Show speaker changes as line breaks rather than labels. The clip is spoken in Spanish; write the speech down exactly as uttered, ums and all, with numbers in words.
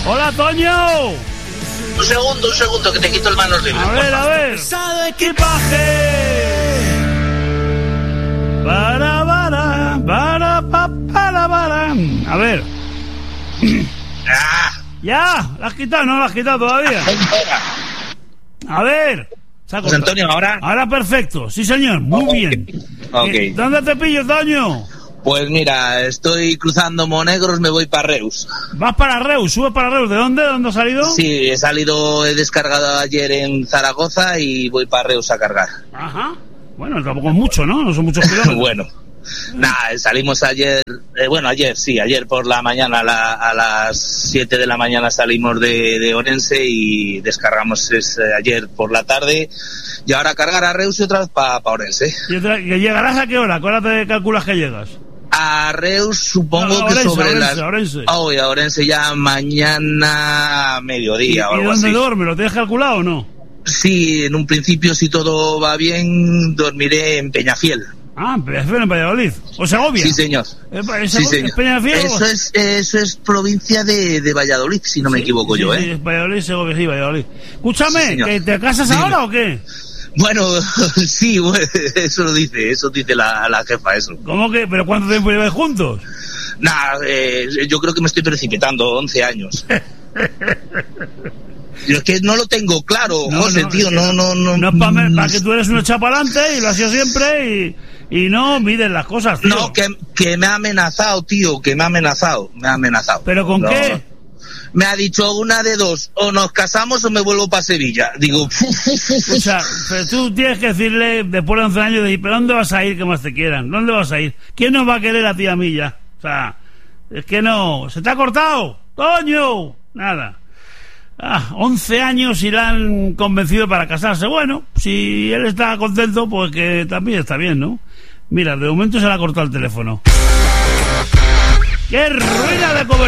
Hola, Toño.
Un segundo, un segundo, que te quito el manos libres.
A ver, a ver. Pesado equipaje. Para, para, para, para, para, para. A ver.
Ah.
Ya, ¿la has quitado? No la has quitado todavía. A ver.
José Antonio, ¿ahora?
Ahora perfecto, sí señor, muy
okay.
bien.
Okay.
¿Dónde te pillo, Toño?
Pues mira, estoy cruzando Monegros, me voy para Reus.
¿Vas para Reus? ¿Subes para Reus? ¿De dónde? ¿De dónde has salido?
Sí, he salido, he descargado ayer en Zaragoza y voy para Reus a cargar.
Ajá. Bueno, tampoco es mucho, ¿no? No son muchos kilómetros.
Bueno. Nada, salimos ayer, eh, bueno, ayer sí, ayer por la mañana, a, la, a las siete de la mañana salimos de, de Orense y descargamos es, eh, ayer por la tarde y ahora a cargar a Reus y otra vez para pa Orense.
¿Y otra, que llegarás a qué hora? ¿A qué hora te calculas que llegas?
A Reus supongo no, no, Orense, que sobre
Orense,
las...
Orense.
Oh, y a Orense ya mañana a mediodía
¿Y,
o algo
¿y dónde
así.
duermes? ¿Lo tienes calculado o no?
Sí, en un principio si todo va bien dormiré en Peñafiel.
Ah, Peñafiel en Valladolid. ¿O Segovia?
Sí, señor.
¿Es,
sí, señor.
¿Es Peñafiel?
Eso es, eso es provincia de, de Valladolid, si no
sí,
me equivoco
sí,
yo,
sí,
¿eh?
Sí, Valladolid, Segovia, sí, Valladolid. Escúchame,
sí,
¿que ¿te casas
Dime.
ahora o qué?
Bueno, sí, eso lo dice, eso dice la, la jefa, eso.
¿Cómo que? ¿Pero cuánto tiempo lleváis juntos?
Nah, eh, yo creo que me estoy precipitando, once años. Yo es que no lo tengo claro,
no,
José,
no,
tío, no, no, no.
No es para pa que tú eres un echapalante y lo has sido siempre y, y no mides las cosas, tío.
No, que, que me ha amenazado, tío, que me ha amenazado, me ha amenazado.
¿Pero con
no.
qué?
Me ha dicho una de dos, o nos casamos o me vuelvo para Sevilla. Digo,
o sea, pero tú tienes que decirle después de once años, de, ¿pero dónde vas a ir que más te quieran? ¿Dónde vas a ir? ¿Quién nos va a querer a ti a mí ya? O sea, es que no, ¿se te ha cortado? ¡Toño! Nada. Ah, once años y la han convencido para casarse. Bueno, si él está contento, pues que también está bien, ¿no? Mira, de momento se le ha cortado el teléfono. ¡Qué ruina de cobertura!